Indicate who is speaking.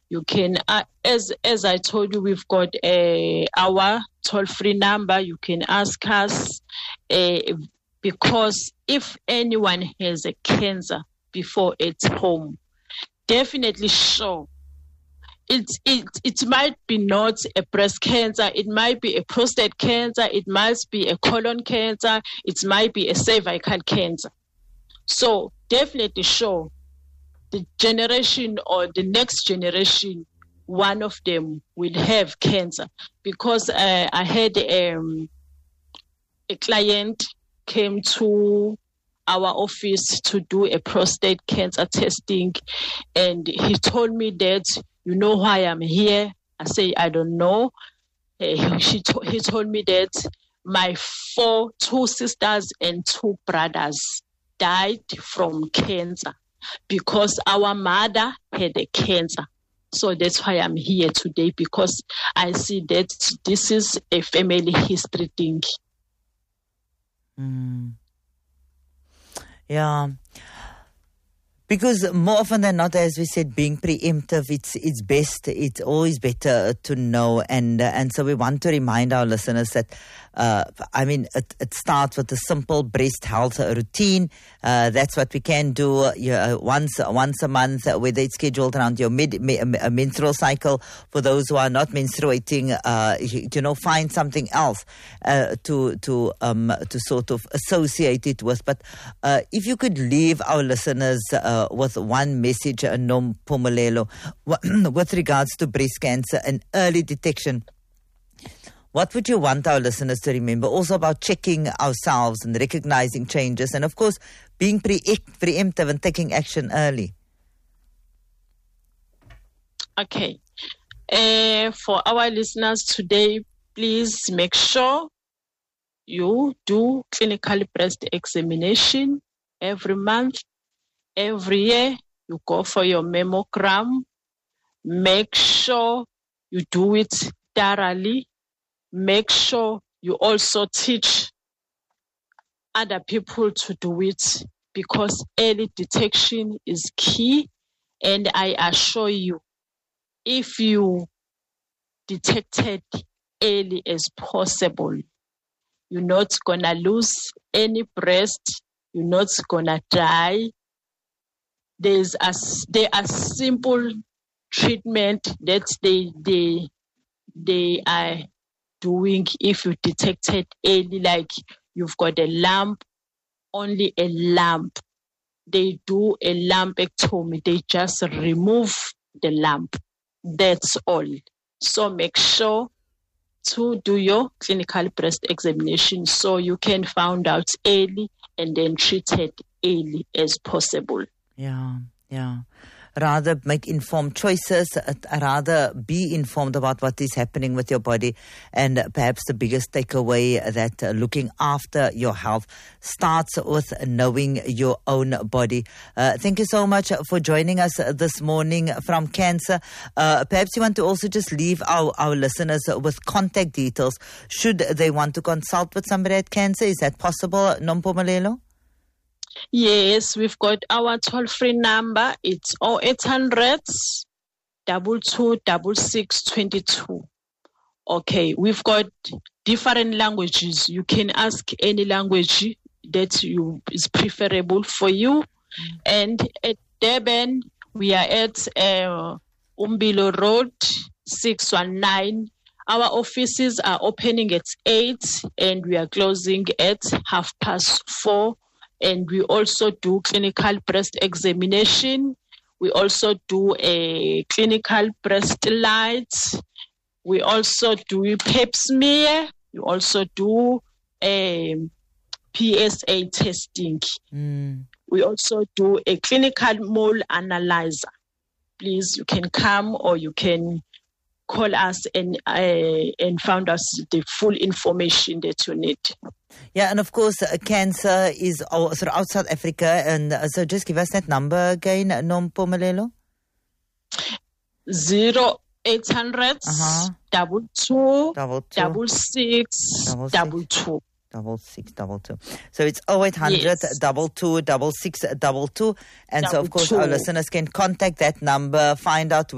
Speaker 1: You can, as I told you, we've got our toll-free number. You can ask us because if anyone has a cancer before it's home, definitely sure. It might be not a breast cancer. It might be a prostate cancer. It might be a colon cancer. It might be a cervical cancer. So definitely sure. The generation or the next generation, one of them will have cancer. Because I had a client came to our office to do a prostate cancer testing, and he told me that, you know why I'm here? I say, I don't know. He told me that my two sisters and 2 brothers died from cancer, because our mother had a cancer. So that's why I'm here today, because I see that this is a family history thing.
Speaker 2: Yeah. Because more often than not, as we said, being preemptive, it's best. It's always better to know, and so we want to remind our listeners that it starts with a simple breast health routine. That's what we can do once a month, whether it's scheduled around your menstrual cycle. For those who are not menstruating, find something else to sort of associate it with. But if you could leave our listeners with one message, Nompumelelo, with regards to breast cancer and early detection, what would you want our listeners to remember? Also about checking ourselves and recognizing changes, and of course, being preemptive and taking action early.
Speaker 1: Okay. For our listeners today, please make sure you do clinical breast examination every month. Every year, you go for your mammogram. Make sure you do it thoroughly. Make sure you also teach other people to do it, because early detection is key. And I assure you, if you detected early as possible, you're not going to lose any breast. You're not going to die. There are simple treatment that they are doing if you detected early, like you've got a lump, only a lump. They do a lumpectomy. They just remove the lump. That's all. So make sure to do your clinical breast examination so you can find out early and then treat it early as possible.
Speaker 2: Yeah. Rather make informed choices, rather be informed about what is happening with your body. And perhaps the biggest takeaway that looking after your health starts with knowing your own body. Thank you so much for joining us this morning from Cancer. Perhaps you want to also just leave our listeners with contact details should they want to consult with somebody at Cancer. Is that possible, Nompumelelo?
Speaker 1: Yes, we've got our toll-free number. It's 0800 226622. Okay, we've got different languages. You can ask any language that is preferable for you. And at Durban, we are at Umbilo Road, 619. Our offices are opening at 8 and we are closing at 4:30. And we also do clinical breast examination. We also do a clinical breast light. We also do pap smear. We also do a PSA testing. We also do a clinical mole analyzer. Please, you can come or you can call us and find us the full information that you need.
Speaker 2: Yeah, and of course, Cancer is sort of out South Africa, and so just give us that number again, Nompumelelo.
Speaker 1: 0800 22 66 22.
Speaker 2: 6622. So it's 0800 22 6622. And so, of course, our listeners can contact that number, find out